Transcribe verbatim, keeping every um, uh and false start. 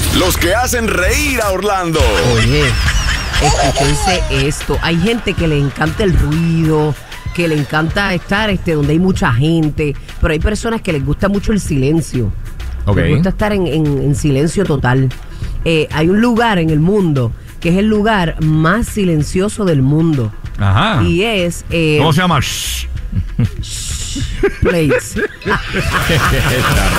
Los que hacen reír a Orlando. Oye, escúchense esto. Hay gente que le encanta el ruido, que le encanta estar este, donde hay mucha gente, pero hay personas que les gusta mucho el silencio. Okay. Les gusta estar en, en, en silencio total. Eh, hay un lugar en el mundo que es el lugar más silencioso del mundo. Ajá. Y es... Eh, ¿Cómo se llama? Shh. Place.